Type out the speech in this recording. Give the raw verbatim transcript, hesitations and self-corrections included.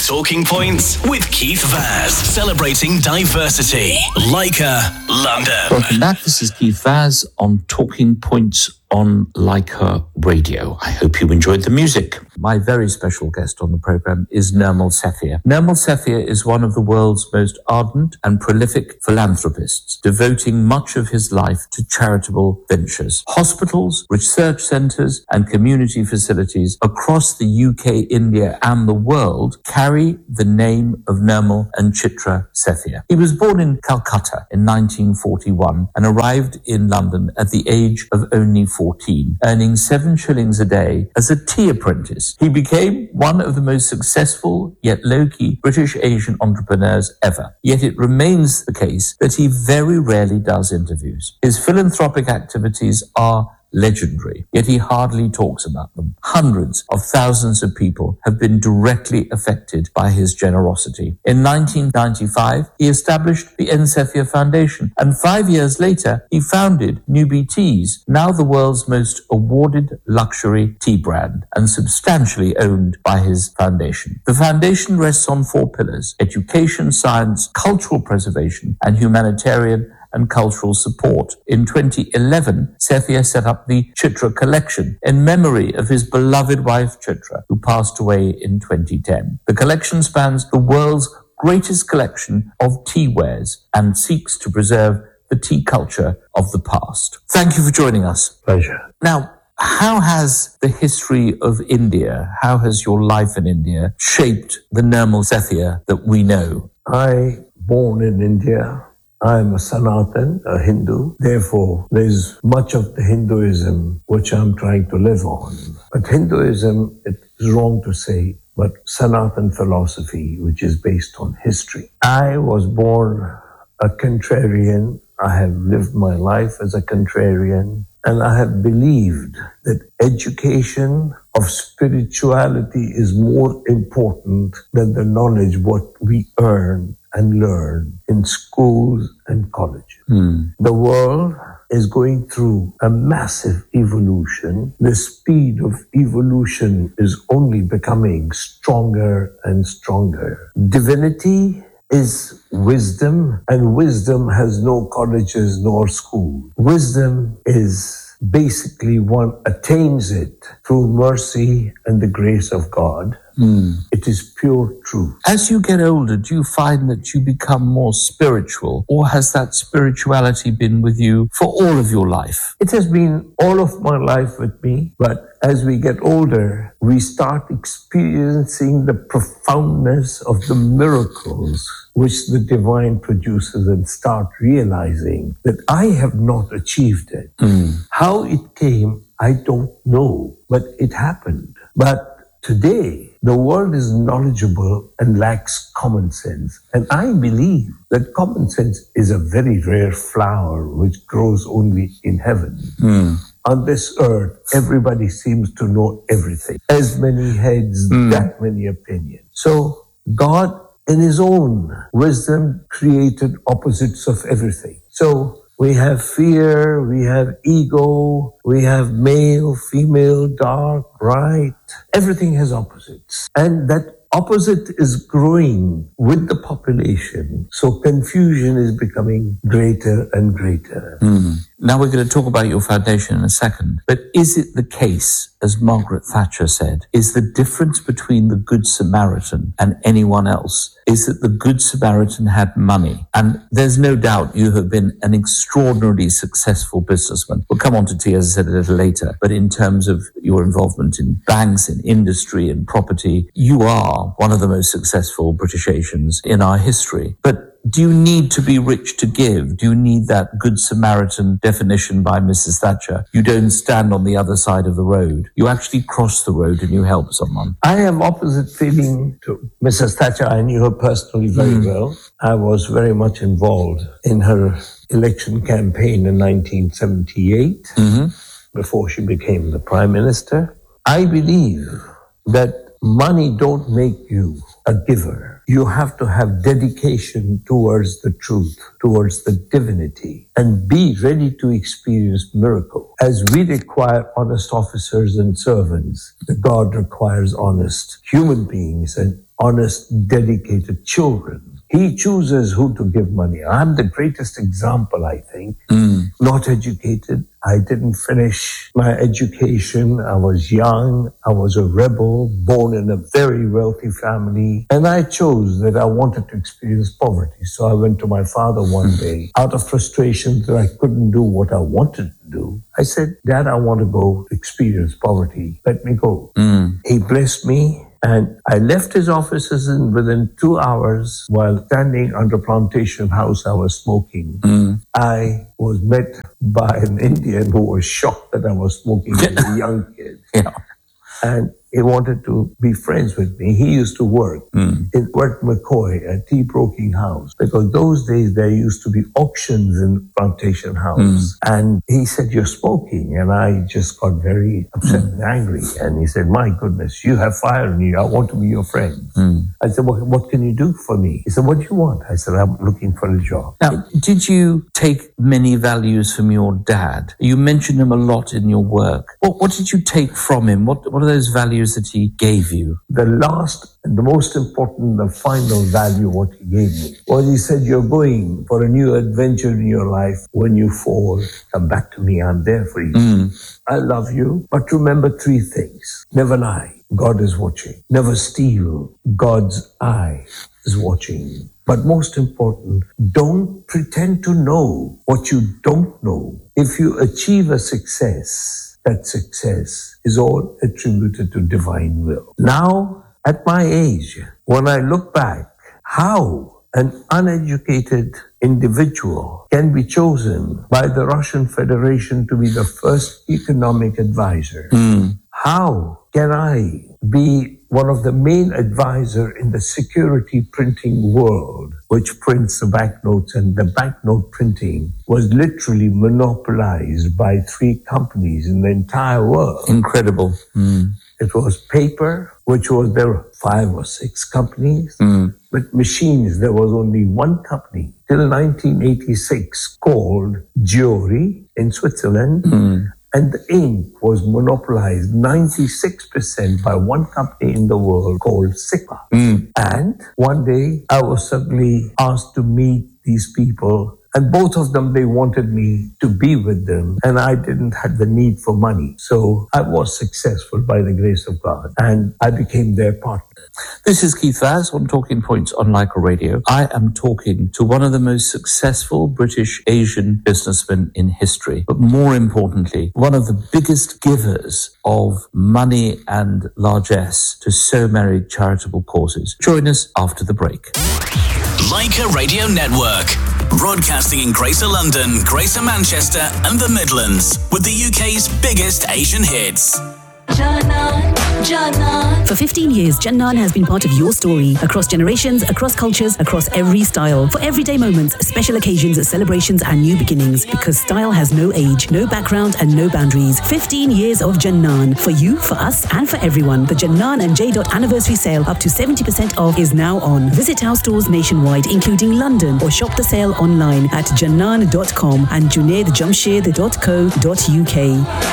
Talking Points with Keith Vaz, celebrating diversity. Leica, London. Welcome back. This is Keith Vaz on Talking Points on Leica Radio. I hope you enjoyed the music. My very special guest on the program is Nirmal Sethia. Nirmal Sethia is one of the world's most ardent and prolific philanthropists, devoting much of his life to charitable ventures. Hospitals, research centres and community facilities across the U K, India and the world carry the name of Nirmal and Chitra Sethia. He was born in Calcutta in nineteen forty-one and arrived in London at the age of only fourteen, earning seven shillings a day as a tea apprentice. He became one of the most successful yet low-key British Asian entrepreneurs ever. Yet it remains the case that he very rarely does interviews. His philanthropic activities are legendary, yet he hardly talks about them. Hundreds of thousands of people have been directly affected by his generosity. In nineteen ninety-five, he established the N. Sethia Foundation, and five years later, he founded Newbie Teas, now the world's most awarded luxury tea brand, and substantially owned by his foundation. The foundation rests on four pillars: education, science, cultural preservation, and humanitarian and cultural support. In twenty eleven, Sethia set up the Chitra Collection in memory of his beloved wife Chitra, who passed away in twenty ten. The collection spans the world's greatest collection of tea wares and seeks to preserve the tea culture of the past. Thank you for joining us. Pleasure. Now, how has the history of India, how has your life in India shaped the Nirmal Sethia that we know? I, born in India, I'm a Sanatan, a Hindu. Therefore, there's much of the Hinduism which I'm trying to live on. But Hinduism, it is wrong to say, but Sanatan philosophy, which is based on history. I was born a contrarian. I have lived my life as a contrarian. And I have believed that education of spirituality is more important than the knowledge what we earn and learn in schools and colleges. Mm. The world is going through a massive evolution. The speed of evolution is only becoming stronger and stronger. Divinity is wisdom, and wisdom has no colleges nor schools. Wisdom is basically one attains it through mercy and the grace of God. Mm. It is pure truth. As you get older, do you find that you become more spiritual, or has that spirituality been with you for all of your life? It has been all of my life with me, but as we get older, we start experiencing the profoundness of the miracles which the divine produces and start realizing that I have not achieved it. Mm. How it came, I don't know, but it happened. But today, the world is knowledgeable and lacks common sense. And I believe that common sense is a very rare flower which grows only in heaven. Mm. On this earth, everybody seems to know everything. As many heads, mm. that many opinions. So God, in his own wisdom, created opposites of everything. So we have fear, we have ego, we have male, female, dark, bright. Everything has opposites. And that opposite is growing with the population. So confusion is becoming greater and greater. Mm. Now we're going to talk about your foundation in a second. But is it the case, as Margaret Thatcher said, is the difference between the Good Samaritan and anyone else is that the Good Samaritan had money? And there's no doubt you have been an extraordinarily successful businessman. We'll come on to tea, as I said, a little later. But in terms of your involvement in banks, in industry, in property, you are one of the most successful British Asians in our history. But do you need to be rich to give? Do you need that Good Samaritan definition by Missus Thatcher? You don't stand on the other side of the road. You actually cross the road and you help someone. I have opposite feeling to Missus Thatcher. I knew her personally very mm. well. I was very much involved in her election campaign in nineteen seventy-eight, mm-hmm. before she became the Prime Minister. I believe that money don't make you a giver. You have to have dedication towards the truth, towards the divinity, and be ready to experience miracle. As we require honest officers and servants, the God requires honest human beings and honest, dedicated children. He chooses who to give money. I'm the greatest example, I think. Mm. Not educated. I didn't finish my education. I was young. I was a rebel, born in a very wealthy family. And I chose that I wanted to experience poverty. So I went to my father one mm. day, out of frustration that I couldn't do what I wanted to do. I said, Dad, I want to go experience poverty. Let me go. Mm. He blessed me. And I left his offices, and within two hours, while standing under Plantation House, I was smoking. Mm. I was met by an Indian who was shocked that I was smoking as a young kid. Yeah. And he wanted to be friends with me. He used to work mm. in Wert McCoy, a tea broking house, because those days there used to be auctions in Plantation House. Mm. And he said, you're smoking. And I just got very upset mm. and angry. And he said, my goodness, you have fire in you. I want to be your friend. Mm. I said, what, what can you do for me? He said, what do you want? I said, I'm looking for a job. Now, did you take many values from your dad? You mentioned him a lot in your work. What, what did you take from him? What, what are those values that he gave you? The last and the most important, the final value what he gave me was he said, you're going for a new adventure in your life. When you fall, come back to me. I'm there for you. Mm. I love you. But remember three things. Never lie. God is watching. Never steal. God's eye is watching. But most important, don't pretend to know what you don't know. If you achieve a success, that success is all attributed to divine will. Now, at my age, when I look back, how an uneducated individual can be chosen by the Russian Federation to be the first economic advisor? Mm. How can I be one of the main advisor in the security printing world, which prints the banknotes, and the banknote printing was literally monopolized by three companies in the entire world. Incredible. Mm. It was paper, which was there were five or six companies. Mm. But machines, there was only one company till nineteen eighty-six called Giori in Switzerland. Mm. And the ink was monopolized ninety-six percent by one company in the world called Sigma. Mm. And one day I was suddenly asked to meet these people. And both of them, they wanted me to be with them. And I didn't have the need for money. So I was successful by the grace of God. And I became their partner. This is Keith Vaz on Talking Points on Leica Radio. I am talking to one of the most successful British Asian businessmen in history. But more importantly, one of the biggest givers of money and largesse to so many charitable causes. Join us after the break. Leica Radio Network. Broadcasting in Greater London, Greater Manchester and the Midlands with the U K's biggest Asian hits. Janan, Janan. For fifteen years, Janan has been part of your story. Across generations, across cultures, across every style. For everyday moments, special occasions, celebrations and new beginnings. Because style has no age, no background and no boundaries. fifteen years of Janan. For you, for us and for everyone. The Janan and J. Anniversary sale up to seventy percent off is now on. Visit our stores nationwide, including London, or shop the sale online at janan dot com and junaid jamshed dot co dot uk.